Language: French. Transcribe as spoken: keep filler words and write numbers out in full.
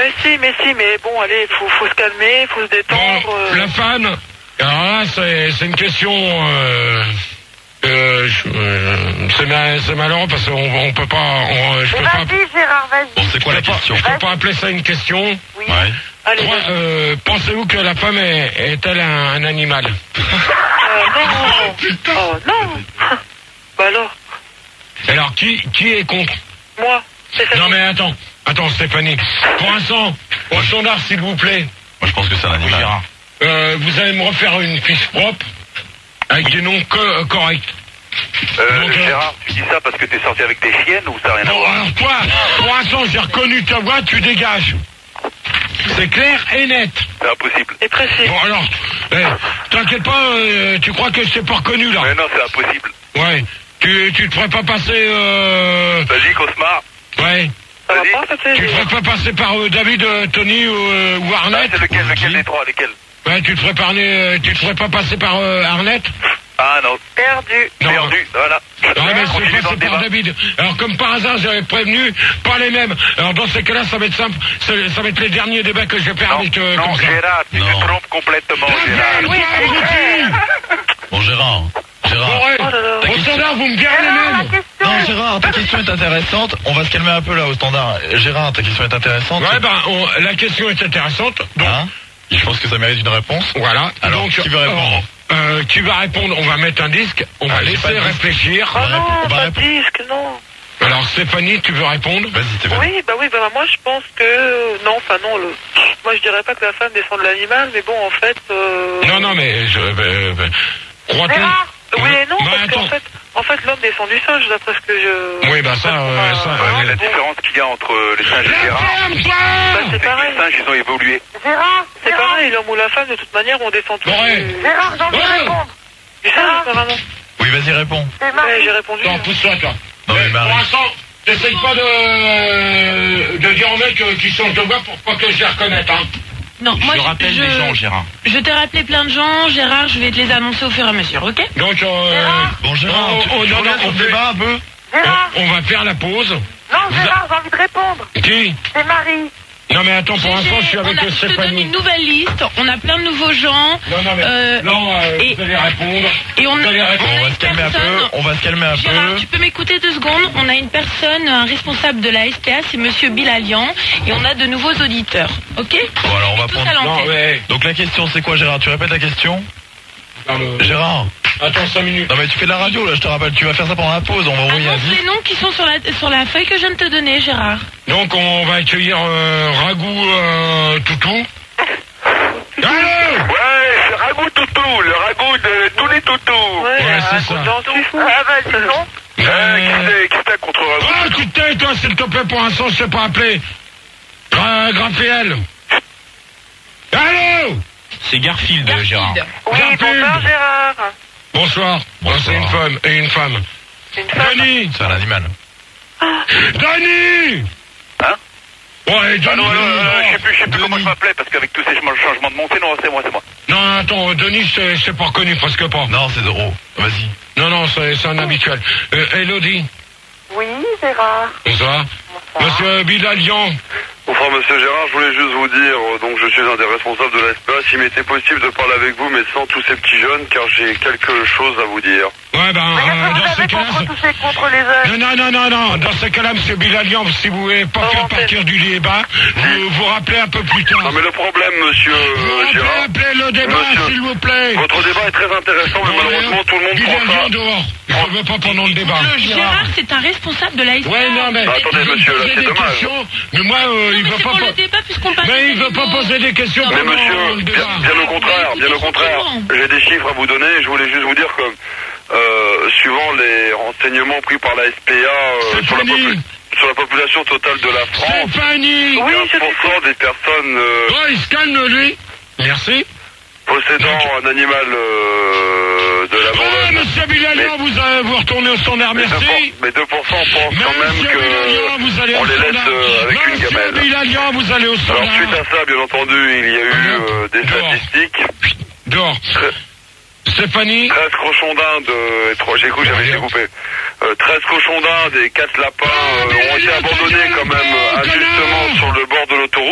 Mais si, mais si, mais bon, allez, faut, faut se calmer, faut se détendre. Bon, euh... la fan, alors là, c'est, c'est une question... Euh, euh, je, euh, c'est, ma, c'est malheureux parce qu'on on peut pas... On, je peux pas... Vas-y, Gérard, vas-y. Bon, c'est quoi la je peux pas- question? Je peux pas appeler ça une question. Oui. Ouais. Allez, Quoi, vas-y. euh, pensez-vous que la femme est, est-elle un, un animal? Euh, non. Oh, non. Bah alors, Alors, qui, qui est contre? moi, c'est ça. Non mais attends, attends Stéphanie. Pour l'instant, au standard s'il vous plaît, Moi, je pense que c'est un animal. Gérard. Euh, vous allez me refaire une fiche propre avec des noms co- euh, corrects. Euh, Donc, euh, Gérard, tu dis ça parce que t'es sorti avec tes chiennes ou ça n'a rien à Bon, voir? alors toi, pour l'instant j'ai reconnu ta voix, tu dégages. C'est clair et net. C'est impossible. Et précis. Bon alors, eh, t'inquiète pas, euh, tu crois que je t'ai pas reconnu là? Mais non, c'est impossible. Ouais. Tu, tu te ferais pas passer... Euh... Vas-y, Cosmar. Ouais. Ça va Vas-y. pas, ça fait. Tu te ferais pas passer par euh, David, euh, Tony ou, euh, ou Ah, Arnett? c'est lequel, lequel des trois, lesquels? Ouais, tu te ferais parler, euh, tu te ferais pas passer par euh, Arnett? Ah non, Perdu. Non. perdu, voilà. Ouais, mais Continue c'est dans passé le par débat. David. Alors, comme par hasard, j'avais prévenu, pas les mêmes. Alors, dans ces cas-là, ça va être simple. Ça, ça va être les derniers débats que je vais faire Non, avec euh, non, comme ça. Gérard, tu Non. te trompes complètement, Gérard. Rappelle, toi, abruti. Bon, Gérard. Gérard. Bon, ouais. Oh là là. Ta Au question. standard, vous me direz les Gérard, la mêmes. question. Non, Gérard, ta question est intéressante. On va se calmer un peu là au standard. Gérard, ta question est intéressante. Ouais, ben, on- la question est intéressante. Donc, Hein? Je pense que ça mérite une réponse. voilà. Alors, Donc, qui veut répondre? euh, euh, qui va répondre? On va mettre un disque. On Ah, va j'ai laisser pas de disque. réfléchir. Oh On va non, répondre, on va pas de répondre. disque, non. Alors, Stéphanie, tu veux répondre? Vas-y, Stéphane. Oui, bah oui, bah moi je pense que... Non, enfin non, le... moi je dirais pas que la femme descend de l'animal, mais bon, en fait... Euh... Non, non, mais je... Euh, euh, crois-tu? Gérard. Oui et non, Bah, parce qu'en attends. fait, en fait l'homme descend du singe, d'après ce que je... Oui, bah ça, euh, ça, Ouais, euh, mais la différence qu'il y a entre les singes et Gérard, Ferme-toi! Bah, c'est c'est que pareil. les singes, ils ont évolué. Gérard. C'est Gérard. pareil, l'homme ou la femme, de toute manière, on descend tous Bon, ouais. du... Gérard, j'ai envie de Ouais. répondre. du singe, apparemment. Oui, vas-y, réponds. C'est Ouais, Marie. j'ai répondu. Non, pousse-toi, toi. Non, mais Mais Marie. pour l'instant, n'essaye pas de, de dire aux mecs euh, qui changent de voix pour pas que je les reconnaisse, hein. Non, moi je, je, Gérard. je t'ai rappelé plein de gens, Gérard, je vais te les annoncer au fur et à mesure, ok? Donc, euh, Gérard. Bon, Gérard, Oh, tu, oh, tu non, reviens non, sur on le fait- débat un peu? Gérard. on, on va faire la pause. Non, Vous Gérard, j'ai envie de répondre. Qui? C'est Marie. Non, mais attends, pour l'instant, je suis avec on a, je te donne Stéphanie. une nouvelle liste, on a plein de nouveaux gens. Non, non, mais... Euh, non, euh, et- vous allez répondre. Et on, Vous allez on répondre. On a va une se calmer un peu. personne- On va se calmer un Gérard, peu. tu peux m'écouter deux secondes? On a une personne, un responsable de la S P A, c'est Monsieur Bilalian, et on a de nouveaux auditeurs, ok? Bon, alors, on va Tous à prendre... Non, l'antenne. mais... Donc, la question, c'est quoi, Gérard? Tu répètes la question? non, le- Gérard. Attends cinq minutes. Non, mais tu fais de la radio, là, je te rappelle. Tu vas faire ça pendant la pause. On va envoyer un Annonce disque. les noms qui sont sur la, sur la feuille que je viens de te donner, Gérard. Donc, on va accueillir euh, Ragou euh, Toutou. Allô? Ouais, c'est Ragout Toutou, le ragout de tous les toutous. Ouais, Ouais, c'est euh, ça. j'en suis fou. Ah, vas-y, non. Euh, qui Euh... c'est qui c'est contre Ragout? Oh, tu te tais, toi, s'il te plaît, pour l'instant, je sais pas appeler. Gra Graphéel. Allô? C'est Garfield, Gérard. Oui, Garfield. bonsoir Gérard. Bonsoir. Bon, c'est une femme et une femme. Une femme. Denis. C'est un animal. Denis. Hein? Ouais, Denis. Ah non, non, non, non, je sais plus, je sais plus Denis. comment je m'appelais parce qu'avec tous ces changements de montée, non, c'est moi, c'est moi. Non, attends, Denis, c'est c'est pas reconnu, presque pas. Non, c'est Doro. Vas-y. Non, non, c'est c'est un habituel. Euh, Elodie. Oui, Gérard. Bonsoir. Bonsoir. Monsieur Bilalian. Bonsoir Monsieur Gérard, je voulais juste vous dire, euh, donc je suis un des responsables de la S P A, s'il m'était possible de parler avec vous, mais sans tous ces petits jeunes, car j'ai quelque chose à vous dire. Ouais, ben, Mais euh, qu'est-ce que dans vous ces avez cas-là... contre c'est- toucher contre les jeunes? Non, non, non, non, non. Dans ces cas-là, Monsieur Bilalian, si vous voulez pas Oh, faire en fait. partir du débat, vous vous rappelez un peu plus tard. Non mais le problème Monsieur Vous euh, rappelez, Gérard, appelez le débat, Monsieur, s'il vous plaît. votre débat est très intéressant, mais Bon, malheureusement allez, tout le monde prend Bilalian ça. dehors. Je veux pas pendant le débat. Gérard, c'est un responsable de la S P A. Ouais, non, mais... Bah, attendez, il veut monsieur, là, poser c'est des dommage. questions, mais moi, euh, il mais veut c'est pas... pour po- le débat puisqu'on parle Mais des il veut pas animaux. poser des questions Non, Mais pendant monsieur, le bien, débat. bien au contraire, bien au contraire, j'ai des chiffres à vous donner, je voulais juste vous dire que, euh, suivant les renseignements pris par la S P A euh, sur, la Stéphanie. popu- sur la population totale de la France, Stéphanie. Oui, je quinze pour cent des personnes euh, Oh, il se calme, lui. Merci. possédant un animal euh, de Ouais, l'abandon. monsieur Bilalian, vous, euh, vous retournez au standard, Mais merci. deux pour cent pensent quand même Monsieur Bilalian, vous allez que on au les laisse standard. euh, avec une Monsieur gamelle. Bilalian, vous allez au Alors standard. suite à ça, bien entendu, il y a eu euh, des Dehors. statistiques. Dehors. Stéphanie. treize cochons d'Inde, euh, et trois- j'ai cru que j'avais été coupé. Euh, treize cochons d'Inde et quatre lapins euh, ont été abandonnés quand même euh, injustement sur le bord de l'autoroute.